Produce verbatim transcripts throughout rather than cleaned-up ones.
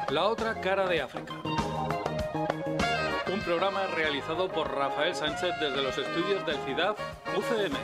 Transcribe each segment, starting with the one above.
La otra cara de África. Un programa realizado por Rafael Sánchez desde los estudios del C I D A F U C M.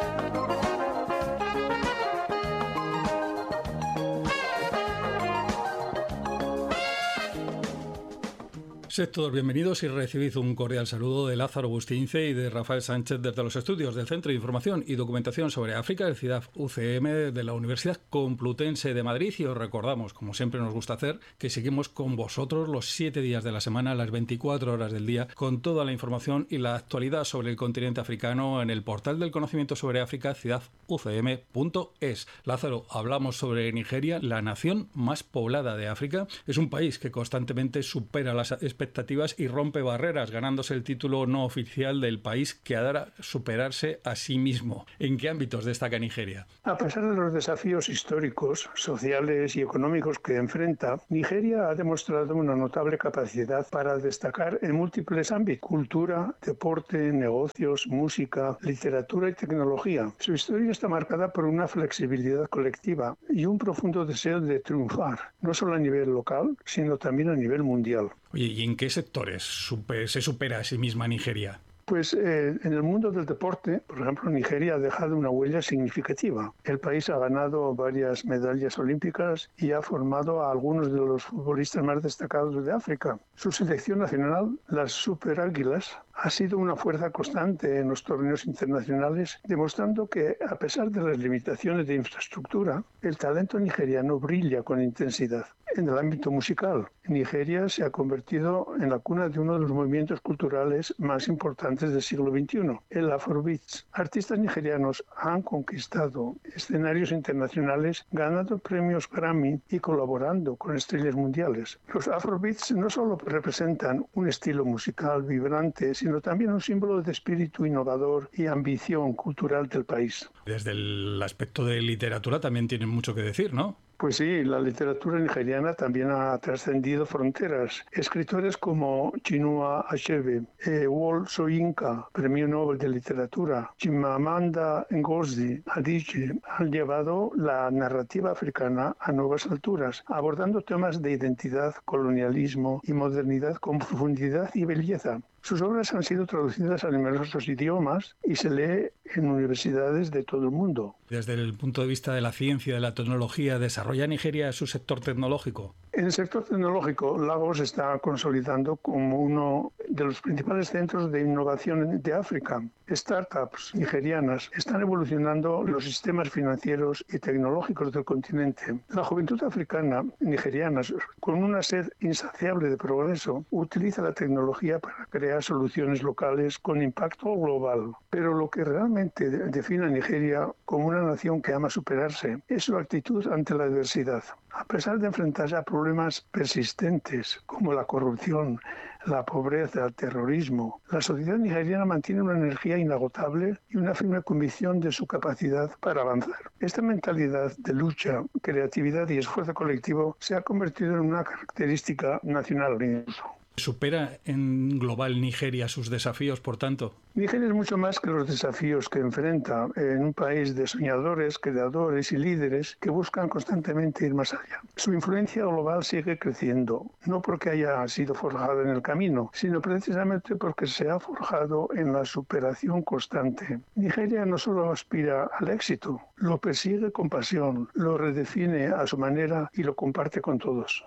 Sed todos bienvenidos y recibid un cordial saludo de Lázaro Bustince y de Rafael Sánchez desde los estudios del Centro de Información y Documentación sobre África del C I D A F U C M de la Universidad Complutense de Madrid. Y os recordamos, como siempre nos gusta hacer, que seguimos con vosotros los siete días de la semana, las veinticuatro horas del día, con toda la información y la actualidad sobre el continente africano en el portal del conocimiento sobre África, C I D A F U C M punto es. Lázaro, hablamos sobre Nigeria, la nación más poblada de África. Es un país que constantemente supera las expectativas y rompe barreras, ganándose el título no oficial del país que adora superarse a sí mismo. ¿En qué ámbitos destaca Nigeria? A pesar de los desafíos históricos, sociales y económicos que enfrenta, Nigeria ha demostrado una notable capacidad para destacar en múltiples ámbitos: cultura, deporte, negocios, música, literatura y tecnología. Su historia está marcada por una flexibilidad colectiva y un profundo deseo de triunfar, no solo a nivel local, sino también a nivel mundial. Oye, ¿y en qué sectores super, se supera a sí misma Nigeria? Pues eh, en el mundo del deporte, por ejemplo, Nigeria ha dejado una huella significativa. El país ha ganado varias medallas olímpicas y ha formado a algunos de los futbolistas más destacados de África. Su selección nacional, las Super Águilas, ha sido una fuerza constante en los torneos internacionales, demostrando que, a pesar de las limitaciones de infraestructura, el talento nigeriano brilla con intensidad. En el ámbito musical, Nigeria se ha convertido en la cuna de uno de los movimientos culturales más importantes del siglo veintiuno, el Afrobeats. Artistas nigerianos han conquistado escenarios internacionales, ganando premios Grammy y colaborando con estrellas mundiales. Los Afrobeats no solo representan un estilo musical vibrante, sino también un símbolo de espíritu innovador y ambición cultural del país. Desde el aspecto de literatura también tienen mucho que decir, ¿no? Pues sí, la literatura nigeriana también ha trascendido fronteras. Escritores como Chinua Achebe, eh, Wole Soyinka, Premio Nobel de Literatura, Chimamanda Ngozi Adichie, han llevado la narrativa africana a nuevas alturas, abordando temas de identidad, colonialismo y modernidad con profundidad y belleza. Sus obras han sido traducidas a numerosos idiomas y se lee en universidades de todo el mundo. Desde el punto de vista de la ciencia y de la tecnología, ¿desarrolla Nigeria su sector tecnológico? En el sector tecnológico, Lagos está consolidando como uno de los principales centros de innovación de África. Startups nigerianas están evolucionando los sistemas financieros y tecnológicos del continente. La juventud africana nigeriana, con una sed insaciable de progreso, utiliza la tecnología para crear soluciones locales con impacto global. Pero lo que realmente define a Nigeria como una nación que ama superarse es su actitud ante la adversidad. A pesar de enfrentarse a problemas persistentes como la corrupción, la pobreza, el terrorismo, la sociedad nigeriana mantiene una energía inagotable y una firme convicción de su capacidad para avanzar. Esta mentalidad de lucha, creatividad y esfuerzo colectivo se ha convertido en una característica nacional incluso. ¿Supera en global Nigeria sus desafíos, por tanto? Nigeria es mucho más que los desafíos que enfrenta en un país de soñadores, creadores y líderes que buscan constantemente ir más allá. Su influencia global sigue creciendo, no porque haya sido forjada en el camino, sino precisamente porque se ha forjado en la superación constante. Nigeria no solo aspira al éxito, lo persigue con pasión, lo redefine a su manera y lo comparte con todos.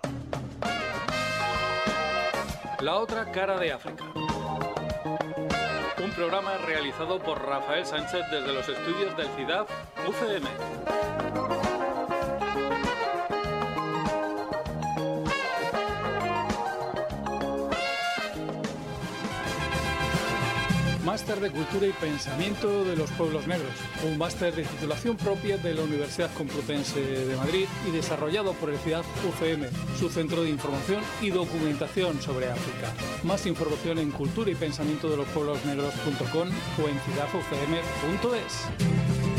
La otra cara de África. Un programa realizado por Rafael Sánchez desde los estudios del C I D A F U C M. Máster de Cultura y Pensamiento de los Pueblos Negros, un máster de titulación propia de la Universidad Complutense de Madrid y desarrollado por el C I D A F U C M, su centro de información y documentación sobre África. Más información en cultura y pensamiento de los pueblos negros punto com o en C I D A F U C M punto es.